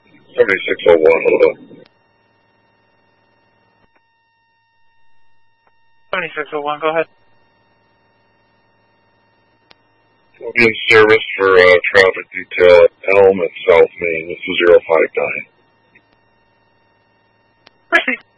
7601, hold on. 7601, go ahead. We'll be in service for traffic detail at Elm at South Main. This is 059. Proceed.